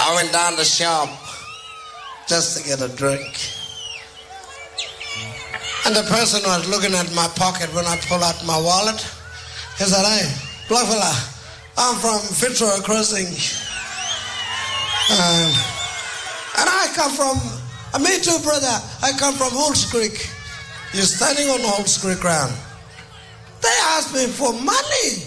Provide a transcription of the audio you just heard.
I went down the shop just to get a drink. And the person was looking at my pocket when I pulled out my wallet. He said, "Hey, black fella, I'm from Fitzroy Crossing. And I come from, me too, brother. I come from Halls Creek." You're standing on Halls Creek ground. They asked me for money.